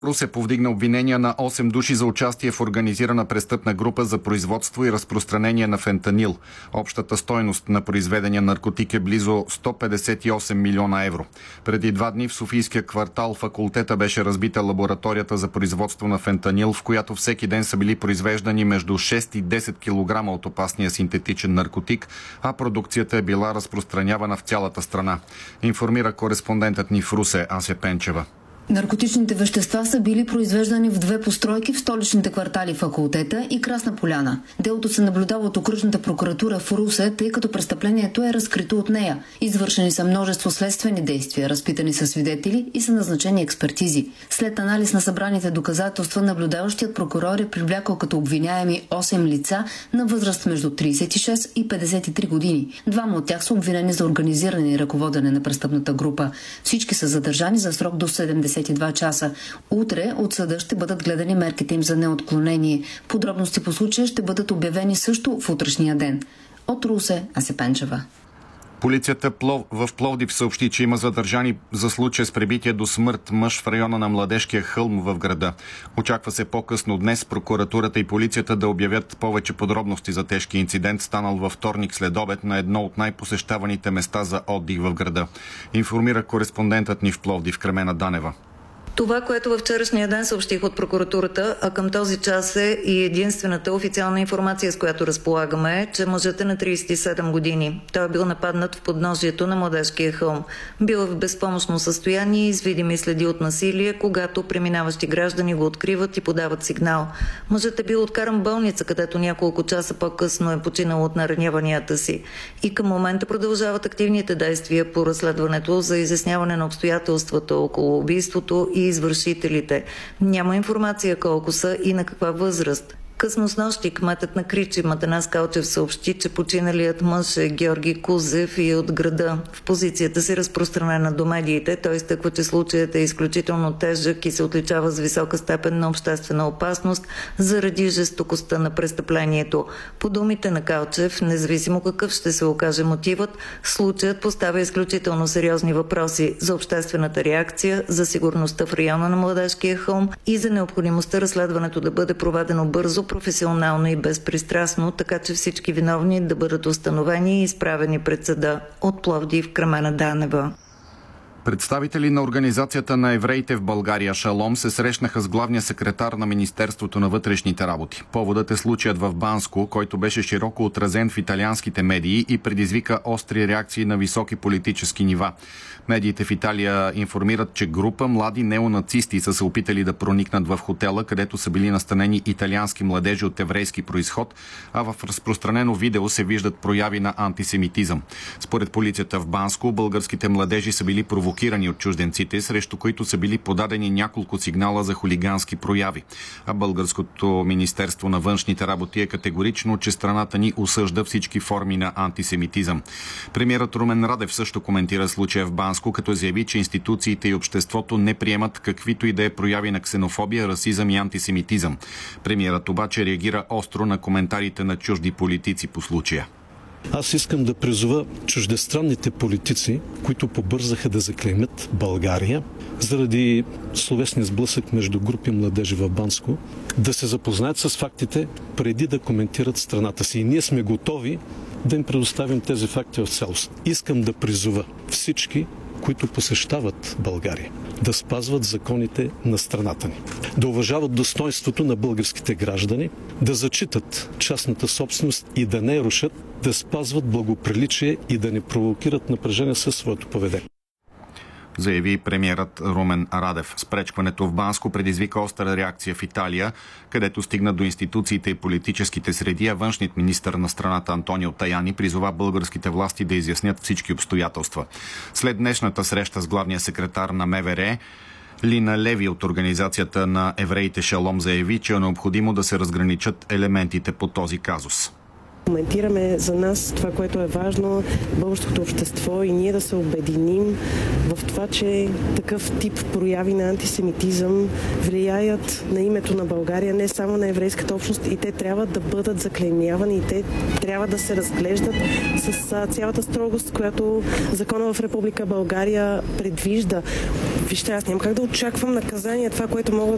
Русе повдигна обвинения на 8 души за участие в организирана престъпна група за производство и разпространение на фентанил. Общата стойност на произведения наркотик е близо 158 милиона евро. Преди 2 дни в Софийския квартал Факултета беше разбита лабораторията за производство на фентанил, в която всеки ден са били произвеждани между 6 и 10 кг от опасния синтетичен наркотик, а продукцията е била разпространявана в цялата страна. Информира кореспондентът ни в Русе Ася Пенчева. Наркотичните вещества са били произвеждани в 2 постройки в столичните квартали Факултета и Красна поляна. Делото се наблюдава от окръжната прокуратура в Русе, тъй като престъплението е разкрито от нея. Извършени са множество следствени действия, разпитани са свидетели и са назначени експертизи. След анализ на събраните доказателства, наблюдаващият прокурор е привлякал като обвиняеми 8 лица на възраст между 36 и 53 години. 2 от тях са обвинени за организиране и ръководене на престъпната група. Всички са задържани за срок до 72 часа. Утре от съда ще бъдат гледани мерките им за неотклонение. Подробности по случая ще бъдат обявени също в утрешния ден. От Русе, Ася Пенчева. Полицията в Пловдив съобщи, че има задържани за случай с пребитие до смърт мъж в района на Младежкия хълм в града. Очаква се по-късно днес прокуратурата и полицията да обявят повече подробности за тежкия инцидент, станал във вторник след обед на едно от най-посещаваните места за отдих в града. Информира кореспондентът ни в Пловдив Кремена Данева. Това, което във вчерашния ден съобщих от прокуратурата, а към този час е и единствената официална информация, с която разполагаме, че мъжът е на 37 години. Той е бил нападнат в подножието на Младежкия хълм. Бил е в безпомощно състояние и с видими следи от насилие, когато преминаващи граждани го откриват и подават сигнал. Мъжът е бил откаран в болница, където няколко часа по-късно е починал от нараняванията си. И към момента продължават активните действия по разследването за изясняване на обстоятелствата около убийството и извършителите. Няма информация колко са и на каква възраст. Късно снощи кметът на Кричим Атанас Калчев съобщи, че починалият мъж е Георги Кузев и от града. В позицията си, разпространена до медиите, той изтъква, че случаят е изключително тежък и се отличава с висока степен на обществена опасност заради жестокостта на престъплението. По думите на Калчев, независимо какъв ще се окаже мотивът, случаят поставя изключително сериозни въпроси за обществената реакция, за сигурността в района на Младежкия хълм и за необходимостта разследването да бъде проведено бързо, професионално и безпристрастно, така че всички виновни да бъдат установени и изправени пред съда. От Пловдив Кремена Данева. Представители на Организацията на евреите в България Шалом се срещнаха с главния секретар на Министерството на вътрешните работи. Поводът е случаят в Банско, който беше широко отразен в италианските медии и предизвика остри реакции на високи политически нива. Медиите в Италия информират, че група млади неонацисти са се опитали да проникнат в хотела, където са били настанени италиански младежи от еврейски произход, а в разпространено видео се виждат прояви на антисемитизъм. Според полицията в Банско, българските младежи са били провокирани от чужденците, срещу които са били подадени няколко сигнала за хулигански прояви. А българското Министерство на външните работи е категорично, че страната ни осъжда всички форми на антисемитизъм. Премиерът Румен Радев също коментира случая в Банско, като заяви, че институциите и обществото не приемат каквито и да е прояви на ксенофобия, расизъм и антисемитизъм. Премиерът обаче реагира остро на коментарите на чужди политици по случая. Аз искам да призова чуждестранните политици, които побързаха да заклеймят България заради словесния сблъсък между групи младежи в Банско, да се запознаят с фактите преди да коментират страната си. И ние сме готови да им предоставим тези факти в цялост. Искам да призова всички, които посещават България, да спазват законите на страната ни, да уважават достойнството на българските граждани, да зачитат частната собственост и да не рушат, да спазват благоприличие и да не провокират напрежение със своето поведение. Заяви премиерът Румен Радев. Спречкването в Банско предизвика остра реакция в Италия, където стигна до институциите и политическите среди, а външният министър на страната Антонио Таяни призова българските власти да изяснят всички обстоятелства. След днешната среща с главния секретар на МВР, Лина Леви от Организацията на евреите Шалом заяви, че е необходимо да се разграничат елементите по този казус. Коментираме за нас това, което е важно, българското общество и ние да се обединим в това, че такъв тип прояви на антисемитизъм влияят на името на България, не само на еврейската общност, и те трябва да бъдат заклеймявани и те трябва да се разглеждат с цялата строгост, която закона в Република България предвижда. Вижте, аз нямам как да очаквам наказание. Това, което мога